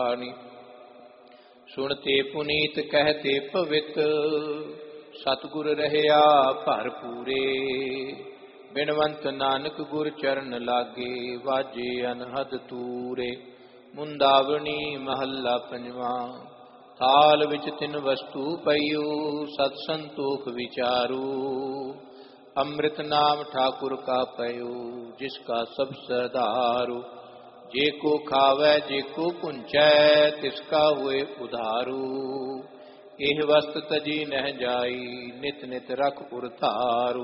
ਸੁਣਤੇ ਪੁਨੀਤ ਕਹਿਤੇ ਪਵਿੱਤ, ਸਤਿਗੁਰ ਰਹਿਆ ਭਰਪੂਰੇ। ਬਿਨਵੰਤ ਨਾਨਕ ਗੁਰ ਚਰਨ ਲਾਗੇ, ਵਾਜੇ ਅਨਹਦ ਤੂਰੇ। ਮੁੰਦਾਵਣੀ ਮਹੱਲਾ ਪੰਜਵਾਂ। ਥਾਲ ਵਿੱਚ ਤਿੰਨ ਵਸਤੂ ਪਈਓ, ਸਤ ਸੰਤੋਖ ਵਿਚਾਰੂ। ਅੰਮ੍ਰਿਤ ਨਾਮ ਠਾਕੁਰ ਕਾ ਪਇਓ, ਜਿਸ ਕਾ ਸਭ ਸਰਦਾਰੂ। ਜੇ ਕੋ ਖਾਵੈ ਜੇ ਕੋ ਪੁੰਚੈ, ਤਿਸ ਕਾ ਹੋਏ ਉਧਾਰੂ। ਇਹ ਵਸਤ ਤਜੀ ਨਹਿ ਜਾਈ, ਨਿਤ ਨਿਤ ਰਖ ਉਰ ਧਾਰੂ।